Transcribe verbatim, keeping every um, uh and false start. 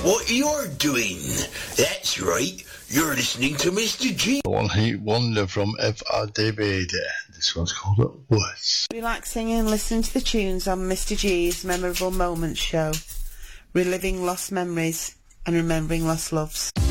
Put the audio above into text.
what you're doing. That's right, you're listening to Mister G. One Hit Wonder from F R. David. This one's called Woods. Relaxing and listening to the tunes on Mister G's Memorable Moments show. Reliving lost memories and remembering lost loves.